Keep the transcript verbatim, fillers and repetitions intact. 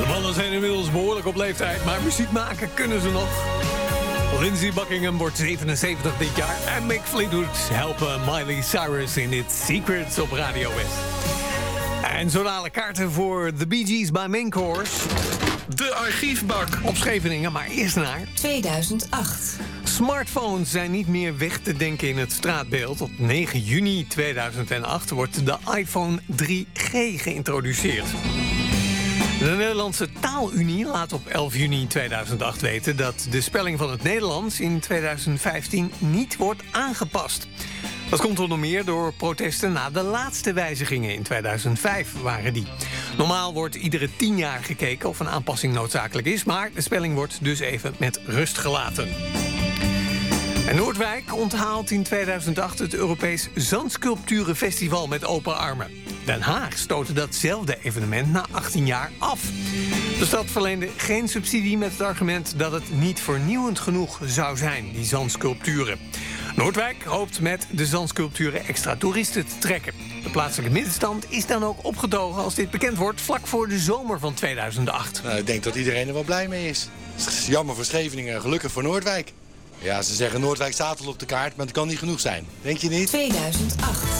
De mannen zijn inmiddels behoorlijk op leeftijd, maar muziek maken kunnen ze nog. Lindsey Buckingham wordt zevenenzeventig dit jaar en Mick Fleetwood helpen Miley Cyrus in It's Secrets op Radio West. En zo dadelijk kaarten voor The Bee Gees bij Main Course. De archiefbak. Op Scheveningen, maar eerst naar... tweeduizend acht. Smartphones zijn niet meer weg te denken in het straatbeeld. Op negen juni tweeduizend acht wordt de iPhone drie G geïntroduceerd. De Nederlandse Taalunie laat op elf juni tweeduizend acht weten dat de spelling van het Nederlands in tweeduizend vijftien niet wordt aangepast. Dat komt onder meer door protesten na de laatste wijzigingen in tweeduizend vijf waren die. Normaal wordt iedere tien jaar gekeken of een aanpassing noodzakelijk is, maar de spelling wordt dus even met rust gelaten. En Noordwijk onthaalt in tweeduizend acht het Europees Zandsculpturenfestival met open armen. Den Haag stootte datzelfde evenement na achttien jaar af. De stad verleende geen subsidie met het argument dat het niet vernieuwend genoeg zou zijn, die zandsculpturen. Noordwijk hoopt met de zandsculpturen extra toeristen te trekken. De plaatselijke middenstand is dan ook opgetogen als dit bekend wordt vlak voor de zomer van tweeduizend acht. Nou, ik denk dat iedereen er wel blij mee is. Het is jammer voor Scheveningen, gelukkig voor Noordwijk. Ja, ze zeggen Noordwijk staat al op de kaart, maar het kan niet genoeg zijn. Denk je niet? tweeduizend acht.